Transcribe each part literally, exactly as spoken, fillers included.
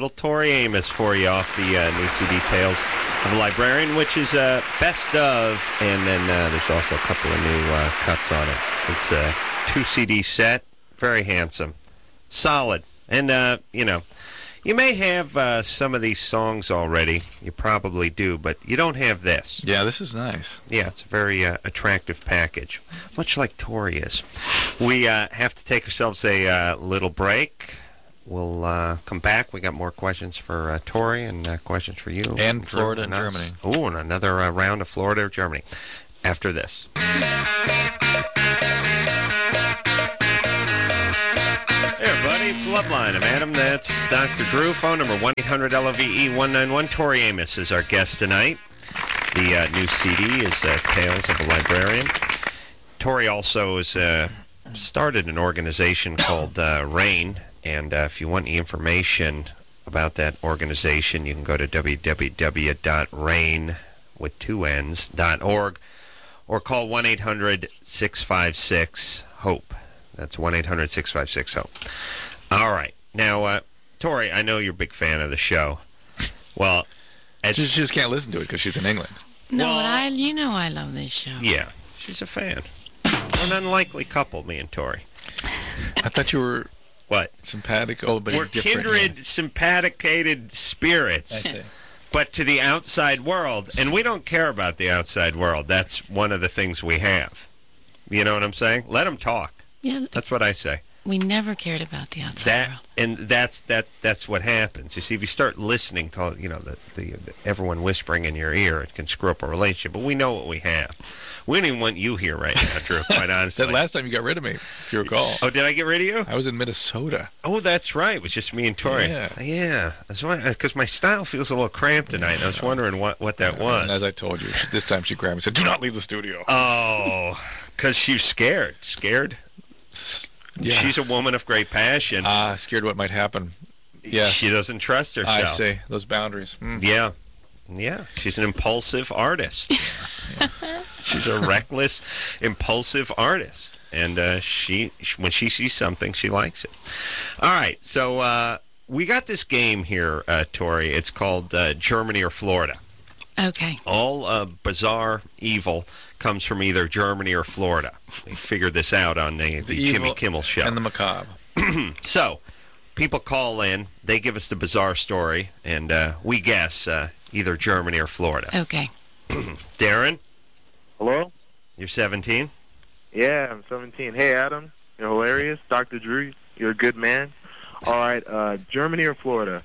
little Tori Amos for you off the uh, new C D Tales of a Librarian, which is uh, best of, and then uh, there's also a couple of new uh, cuts on it. It's a two C D set, very handsome, solid, and, uh, you know, you may have uh, some of these songs already. You probably do, but you don't have this. Yeah, this is nice. Yeah, it's a very uh, attractive package, much like Tori is. We uh, have to take ourselves a uh, little break. We'll uh, come back. We got more questions for uh, Tori and uh, questions for you. And Florida and Germany. Oh, and another uh, round of Florida or Germany after this. Hey, everybody, it's Loveline. I'm Adam. That's Doctor Drew. Phone number one eight hundred L O V E one nine one. Tori Amos is our guest tonight. The uh, new C D is uh, Tales of a Librarian. Tori also has uh, started an organization called uh, RAIN, and uh, if you want any information about that organization, you can go to w w w dot rain with two N's dot org or call one eight hundred six five six HOPE. That's one eight hundred six five six HOPE. All right. Now, uh, Tori, I know you're a big fan of the show. Well, as She, she just can't listen to it because she's in England. No, Well- but I, you know I love this show. yeah, she's a fan. We're an unlikely couple, me and Tori. I thought you were What? sympathetic. Oh, but We're different. kindred, sympathicated spirits. I see. But to the outside world, and we don't care about the outside world. That's one of the things we have. You know what I'm saying? Let them talk. Yeah, That's what I say. we never cared about the outside That world. and that's that. That's what happens. You see, if you start listening to you know the, the, the everyone whispering in your ear, it can screw up a relationship. But we know what we have. We don't even want you here right now, Drew. Quite honestly. That last time you got rid of me, if you recall. Oh, did I get rid of you? I was in Minnesota. Oh, that's right. It was just me and Tori. Yeah. Yeah. I was wondering because my style feels a little cramped tonight. I was wondering what, what that was. And as I told you, this time she grabbed me and said, "Do not leave the studio." Oh, because she's scared. Scared? Yeah. She's a woman of great passion. Ah, scared what might happen. Yes. She doesn't trust herself. I see. Those boundaries. Mm. Yeah. Yeah. She's an impulsive artist. She's a reckless, impulsive artist. And uh, she, when she sees something, she likes it. All right. So uh, we got this game here, uh, Tori. It's called uh, Germany or Florida. Okay. All uh, bizarre evil comes from either Germany or Florida. We figured this out on the, the, The Jimmy evil Kimmel show. And the macabre. So, people call in, they give us the bizarre story, and uh, we guess uh, either Germany or Florida. Okay. Darren, Hello? you're seventeen? Yeah, I'm seventeen. Hey, Adam. You're hilarious. Doctor Drew, you're a good man. All right, uh, Germany or Florida?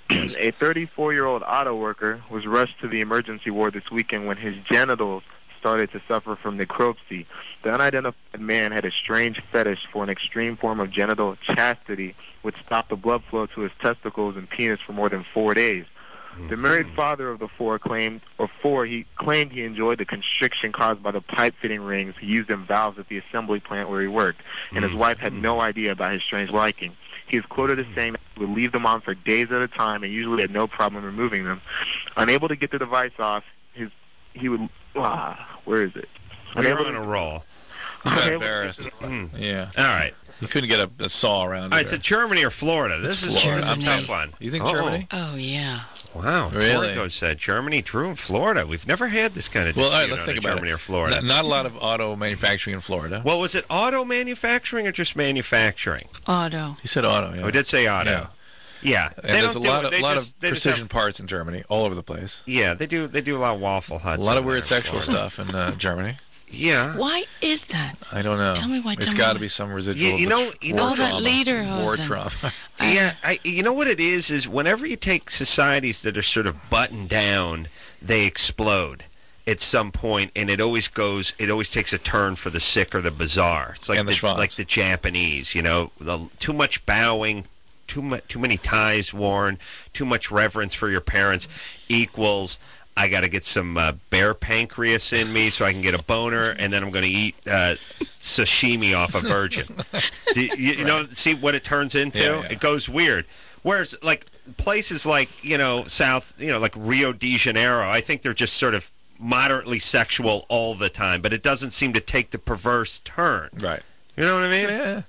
A thirty-four-year-old auto worker was rushed to the emergency ward this weekend when his genitals started to suffer from necropsy. The unidentified man had a strange fetish for an extreme form of genital chastity, which stopped the blood flow to his testicles and penis for more than four days. The married father of the four claimed, or four, he claimed he enjoyed the constriction caused by the pipe fitting rings he used in valves at the assembly plant where he worked, and his wife had no idea about his strange liking. He is quoted as saying that he would leave them on for days at a time and usually had no problem removing them. Unable to get the device off, his he would ah, where is it? We're Unable on to- a roll. You got Okay. embarrassed. Yeah. All right. You couldn't get a, a saw around All it. right, so Germany or Florida? This is, Florida. this is a I'm tough saying- one. You think Uh-oh. Germany? Oh, yeah. Wow. Really? Tori goes uh, Germany, Drew, and Florida. We've never had this kind of Well, dispute all right, let's on think a about Germany it. or Florida. N- Not a lot of auto manufacturing in Florida. Well, was it auto manufacturing or just manufacturing? Auto. He said auto, yeah. Oh, we did say auto. Yeah. Yeah. And They there's a don't do lot it. of They lot just- of they just precision have- parts in Germany, all over the place. Yeah, they do. They do a lot of Waffle Huts. A lot of over weird there in sexual Florida. stuff in uh, Germany. Yeah. Why is that? I don't know. Tell me why, It's tell me got why. to be some residual. You- you of know- the you war know- All that trauma. lederhosen. War trauma. I- Yeah, I, you know what it is, is whenever you take societies that are sort of buttoned down, they explode at some point, and it always goes, it always takes a turn for the sick or the bizarre. It's like And the the, schwanz. like the Japanese, you know, the, too much bowing, too much, too many ties worn, too much reverence for your parents equals, I got to get some uh, bear pancreas in me so I can get a boner, and then I'm going to eat uh, sashimi off a virgin. Do you, you know, see what it turns into? Yeah, yeah. It goes weird. Whereas, like, places like, you know, South, you know, like Rio de Janeiro, I think they're just sort of moderately sexual all the time, but it doesn't seem to take the perverse turn. Right. You know what I mean? Yeah.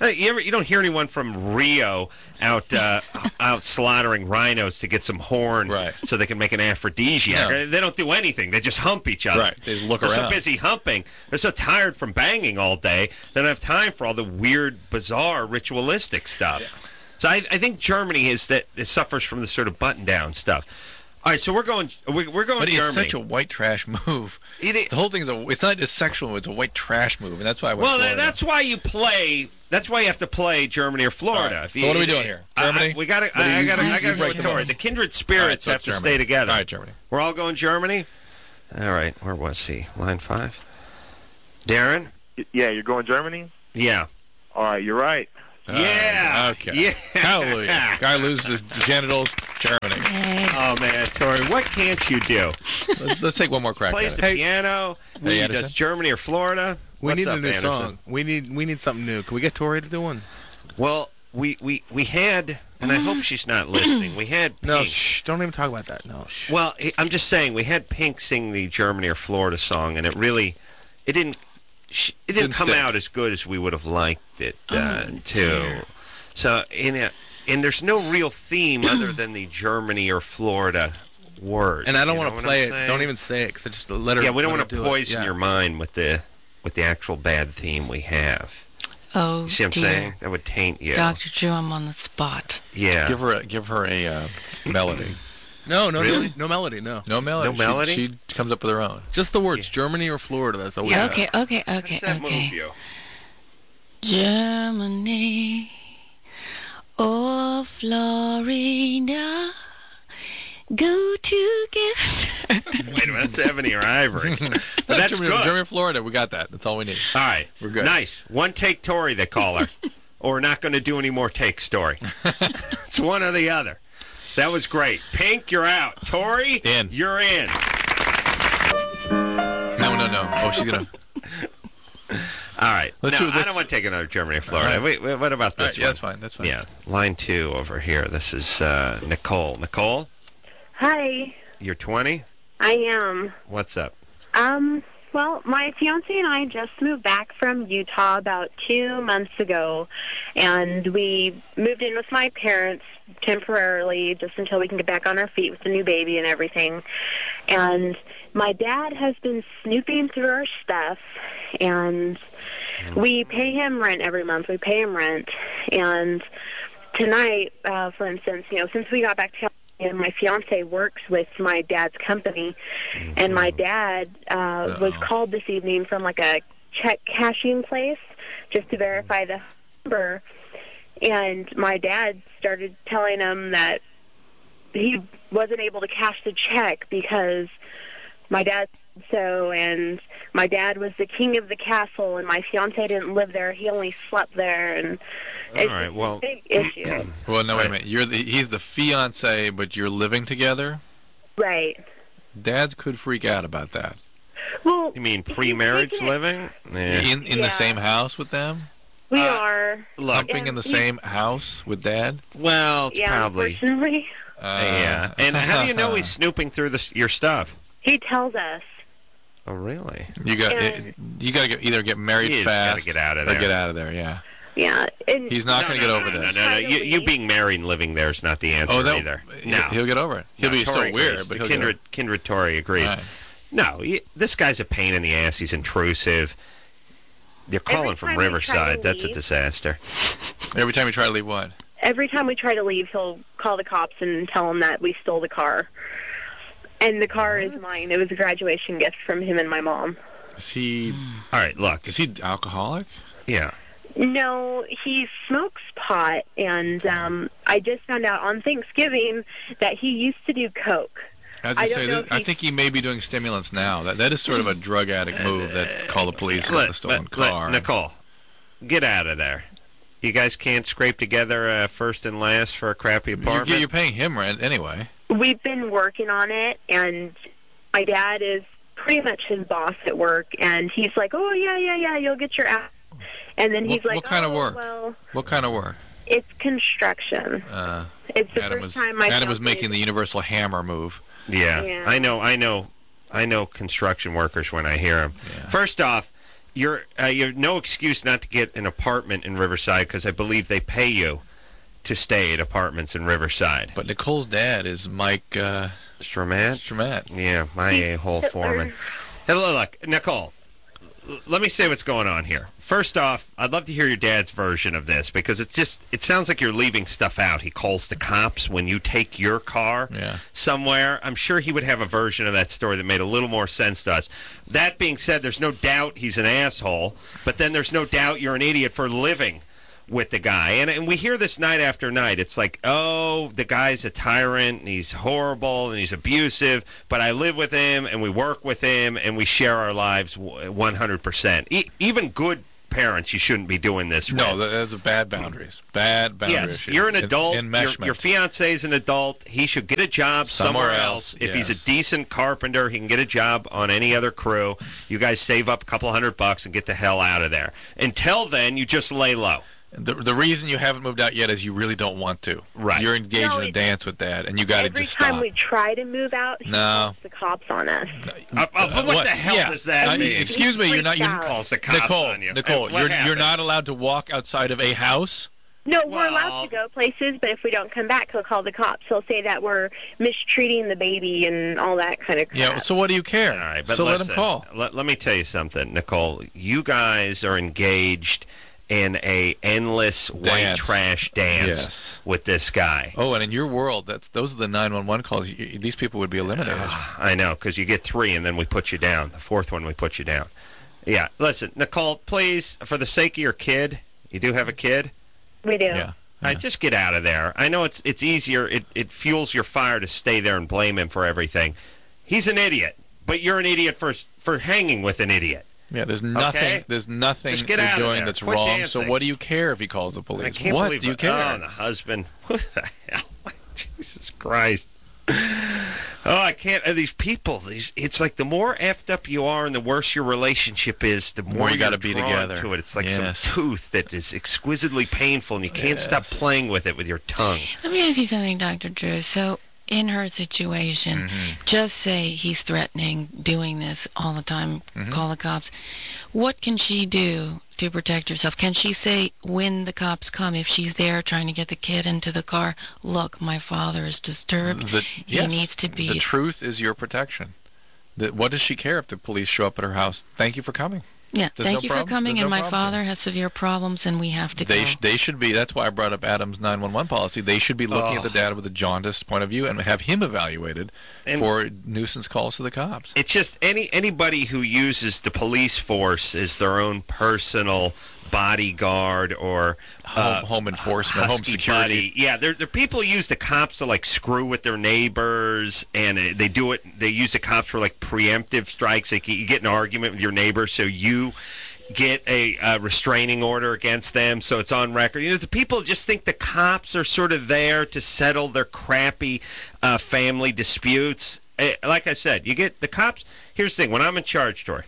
Uh, you ever you don't hear anyone from Rio out uh, out slaughtering rhinos to get some horn, Right. so they can make an aphrodisiac. No. They don't do anything. They just hump each other. Right. They just look They're around. so busy humping. They're so tired from banging all day. They don't have time for all the weird, bizarre, ritualistic stuff. Yeah. So I, I think Germany is that it suffers from the sort of button-down stuff. All right, so we're going. We're, we're going But Germany. it's such a white trash move. It- The whole thing's a. It's not just sexual. It's a white trash move, and that's why I went Well, Florida. that's why you play. That's why you have to play Germany or Florida. All right, If so you- what are we doing here? I- I- Germany? we got to. What do I you- got to. you I got to break go the Tory. bone. The kindred All right, spirits so have it's to Germany. stay together. All right, Germany. We're all going Germany. All right, where was he? Line five. Darren. Y- Yeah, you're going Germany? Yeah. All right, you're right. Yeah. Uh, okay. Yeah. Hallelujah. Guy loses his genitals. Germany. Yay. Oh man, Tori, what can't you do? Let's, let's take one more crack Plays at the it. Hey. piano. Hey, She Anderson? does Germany or Florida. We What's need up, a new Anderson? song. We need we need something new. Can we get Tori to do one? Well, we, we, we had, and I hope she's not listening. We had No, Pink. shh. Don't even talk about that. No, shh. Well, I- I'm just saying we had Pink sing the Germany or Florida song, and it really, it didn't, sh- it didn't, Didn't come stick. out as good as we would have liked it uh, Oh, to. dear. So in a, and there's no real theme other than the Germany or Florida word. And I don't You want know to what play I'm it. saying? Don't even say it, because I just let her. Yeah, we don't let want her to do it. poison Yeah. your mind with the with the actual bad theme we have. Oh, You see what I'm dear. saying? That would taint you. Doctor Drew, I'm on the spot. Yeah. Give her a, give her a uh, melody. No, no, Really? no, no melody. No, No melody. No melody? She, she comes up with her own. just the words Germany or Florida. That's all. we Yeah. have. Okay, okay, How okay, does that okay. move you? Germany or Florida, go together. Wait a minute, that's Ebony or Ivory. But that's Germany, good. Germany, Florida. We got that. That's all we need. All right. We're good. Nice. One take Tory, they call her. Or we're not going to do any more take story. It's one or the other. That was great. Pink, you're out. Tory, In. you're in. No, no, no. Oh, she's gonna. All right. Let's no, do- I let's- don't want to take another Germany or Florida. All right. Wait, wait, what about All this right, yeah, one? that's fine. That's fine. Yeah, line two over here. This is uh, Nicole. Nicole, Hi, you're twenty? I am. What's up? Um, well, my fiance and I just moved back from Utah about two months ago, and we moved in with my parents temporarily just until we can get back on our feet with the new baby and everything. And my dad has been snooping through our stuff, and we pay him rent every month. We pay him rent, and tonight, uh, for instance, you know, since we got back to and my fiance works with my dad's company, and my dad uh, was Uh-oh. called this evening from like a check cashing place just to verify the number, and my dad started telling him that he wasn't able to cash the check because my dad said so, and my dad was the king of the castle, and my fiance didn't live there. He only slept there, and it's right, just well- a big issue. Well, no, wait Right. a minute. You're the, he's the fiance, but you're living together. Right. Dads could freak out about that. Well, You mean he's pre-marriage taking it- living? Yeah. In in Yeah. the same house with them, We Uh, are. Look, humping in the he- same house with dad. well, it's Yeah, probably. unfortunately. Uh, Yeah. And how do you know he's snooping through the, your stuff? He tells us. Oh, really? You got And- you got to get, either get married He has gotta fast get out of or there. get out of there. Yeah, Yeah. And he's not No, going no, to get no, over no, this. No, no, no. You, you being married and living there is not the answer Oh, that, either. he- No. he'll get over it. He'll No, be Tory so weird, agrees. but the he'll kindred, get kindred Tory agrees. over it. Right. No, he, this guy's a pain in the ass. He's intrusive. They're calling Every from time we try Riverside. to That's a leave- disaster. Every time you try to leave, what? every time we try to leave, he'll call the cops and tell them that we stole the car. And the car is mine. It was a graduation gift from him and my mom. Is he All right, look. is he alcoholic? Yeah. No, he smokes pot, and um, I just found out on Thanksgiving that he used to do coke. I, was I gonna don't say, know that, if I he- think he may be doing stimulants now. That that is sort of a drug addict move. That call the police about Let- the stolen let- car. let- Nicole, get out of there. You guys can't scrape together uh, first and last for a crappy You're, apartment? you're paying him rent anyway. We've been working on it, and my dad is pretty much his boss at work, and he's like, oh, yeah, yeah, yeah, you'll get your ass. And then he's What- like, what kind of "Oh, work?" well, What kind of work? it's construction. Uh, It's the Adam first was time my Adam was fiance- making the universal hammer move. Yeah, Yeah. I know, I know, I know construction workers when I hear them. Yeah. First off, you're uh, you have no excuse not to get an apartment in Riverside because I believe they pay you to stay at apartments in Riverside. But Nicole's dad is Mike uh, Stramat? Stramat. Yeah, my a-hole foreman. Hey, look, Nicole, l- let me say what's going on here. First off, I'd love to hear your dad's version of this because it's just, it sounds like you're leaving stuff out. He calls the cops when you take your car Yeah. somewhere. I'm sure he would have a version of that story that made a little more sense to us. That being said, there's no doubt he's an asshole, but then there's no doubt you're an idiot for living with the guy. And, and we hear this night after night. It's like, oh, the guy's a tyrant, and he's horrible, and he's abusive, but I live with him, and we work with him, and we share our lives one hundred percent. E- even good parents, you shouldn't be doing this No, with. that's a bad boundaries. Bad boundary Yes, issue. you're an En- adult. Your, enmeshment. your fiancé is an adult. He should get a job somewhere, Somewhere else. else, If he's yes. a decent carpenter, he can get a job on any other crew. You guys save up a couple hundred bucks and get the hell out of there. Until then, you just lay low. The the reason you haven't moved out yet is you really don't want to. Right. You're engaged No, in a it- dance with Dad, and you got to Every just time stop. we try to move out, he No. calls the cops on us. Uh, uh, what, the hell Yeah. does that Uh, mean? Excuse me, you're not. You're, Freaked out. Calls the cops Nicole, on you. Nicole, Uh, what you're you're happens? not allowed to walk outside of a house. No, we're Well- allowed to go places, but if we don't come back, he'll call the cops. He'll say that we're mistreating the baby and all that kind of crap. Yeah. So what do you care? All right, but so let listen, him call. Let, let me tell you something, Nicole. You guys are engaged in a endless white Dance. trash dance Yes. with this guy. Oh, and in your world, that's those are the nine one one calls. You, these people would be eliminated. I know, because you get three and then we put you down. The fourth one, we put you down. Yeah, listen, Nicole, please, for the sake of your kid, you do have a kid? We do. Yeah. I just get out of there. I know it's it's easier. It it fuels your fire to stay there and blame him for everything. He's an idiot, but you're an idiot for for hanging with an idiot. Yeah, there's nothing. Okay. There's nothing Just get you're out of doing there. that's Quit wrong. dancing. So what do you care if he calls the police? I can't what believe do you it. care? Oh, the husband. What the hell? Jesus Christ. Oh, I can't. uh, These people. These. It's like the more effed up you are, and the worse your relationship is, the more, more you got gotta to be together. To it. It's like Yes. some tooth that is exquisitely painful, and you can't stop Yes. playing with it with your tongue. Let me ask you something, Doctor Drew. So, in her situation, just say he's threatening, doing this all the time, call the cops. What can she do to protect herself? Can she say, when the cops come, if she's there trying to get the kid into the car, look, my father is disturbed. The, he yes, needs to be... The truth is your protection. The, what does she care if the police show up at her house? Thank you for coming. Yeah, There's thank no you problem. for coming, There's and no my problem, father Jim. has severe problems, and we have to They go. sh- they should be. That's why I brought up Adam's nine one one policy. They should be looking at the data with a jaundiced point of view and have him evaluated And- for nuisance calls to the cops. It's just any anybody who uses the police force as their own personal bodyguard or uh, Home, home enforcement, home husky security. buddy. Yeah, they're, they're people who use the cops to like screw with their neighbors, and uh, they do it. They use the cops for like preemptive strikes. Like you get in an argument with your neighbor, so you get a uh, restraining order against them, so it's on record. You know, the people just think the cops are sort of there to settle their crappy uh, family disputes. Uh, like I said, you get the cops. Here's the thing: when I'm in charge, Tori.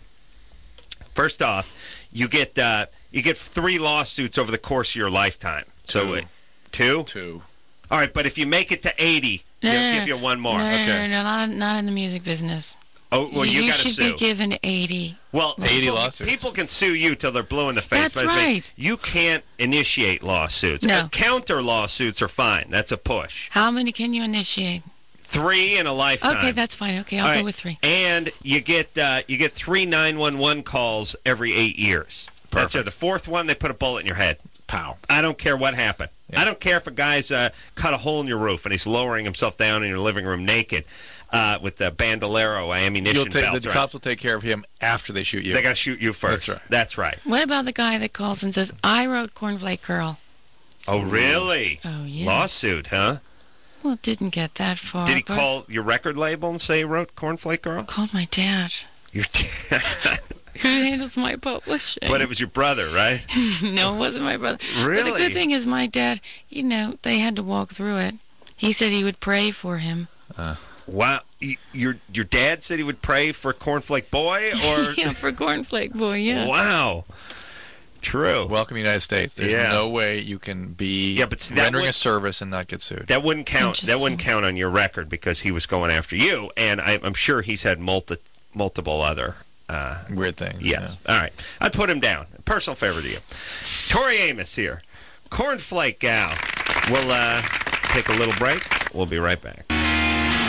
First off, you get uh, you get three lawsuits over the course of your lifetime. So, Two. uh, two. Two. All right, but if you make it to eighty, No, they'll no, no. give you one more. No, no, okay. no, no, not, not in the music business. Oh, well, you, you got to should sue. be given eighty. Well, eighty people, lawsuits. people can sue you till they're blue in the face. That's but I mean, right. You can't initiate lawsuits. No. Uh, counter lawsuits are fine. That's a push. How many can you initiate? Three in a lifetime. Okay, that's fine. Okay, I'll All go right. with three. And you get uh, you get three nine one one calls every eight years. That's Perfect. it. The fourth one, they put a bullet in your head. Pow. I don't care what happened. Yeah. I don't care if a guy's uh, cut a hole in your roof and he's lowering himself down in your living room naked uh, with the bandolero ammunition You'll take, belt. the around. cops will take care of him after they shoot you. They got to shoot you first. That's right. That's right. What about the guy that calls and says, I wrote Cornflake Girl? Oh, really? Oh, yeah. Lawsuit, huh? Well, it didn't get that far. Did he but call your record label and say he wrote Cornflake Girl? called my dad, Your dad. who handles my publishing. But it was your brother, right? No, it wasn't my brother. But the Really? good thing is my dad, you know, they had to walk through it. He said he would pray for him. Wow. Y- Your your dad said he would pray for Cornflake Boy? Or Yeah, for Cornflake Boy, yeah. Wow. True. Welcome, United States. There's Yeah. no way you can be Yeah, but see, that rendering would- a service and not get sued. That wouldn't count. That wouldn't Interesting. count on your record because he was going after you, and I, I'm sure he's had multi, multiple other Uh, Weird things. yes. Yeah. All right. I'd put him down. Personal favor to you. Tori Amos here. Cornflake Gal. We'll uh, take a little break. We'll be right back.